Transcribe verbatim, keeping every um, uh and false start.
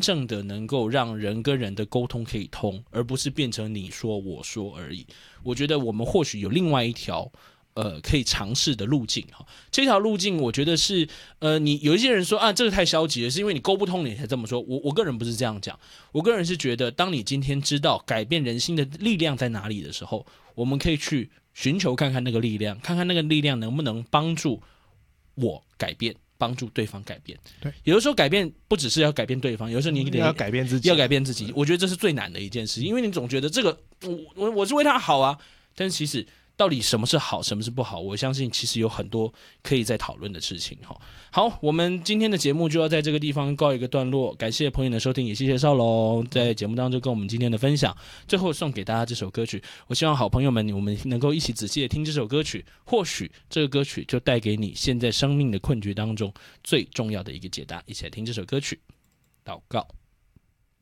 正的能够让人跟人的沟通可以通，而不是变成你说我说而已。我觉得我们或许有另外一条呃可以尝试的路径哈。这条路径我觉得是呃你有一些人说啊这个太消极了，是因为你沟不通你才这么说。我我个人不是这样讲，我个人是觉得当你今天知道改变人心的力量在哪里的时候，我们可以去寻求看看那个力量，看看那个力量能不能帮助我改变，帮助对方改变。 对， 有的时候改变不只是要改变对方，有的时候你得要改变自己， 要改变自己。我觉得这是最难的一件事，因为你总觉得这个我我我是为他好啊，但是其实到底什么是好，什么是不好，我相信其实有很多可以再讨论的事情。好，我们今天的节目就要在这个地方告一个段落，感谢朋友的收听，也谢谢少龙在节目当中跟我们今天的分享。最后送给大家这首歌曲，我希望好朋友们我们能够一起仔细的听这首歌曲，或许这个歌曲就带给你现在生命的困局当中最重要的一个解答。一起来听这首歌曲，祷告。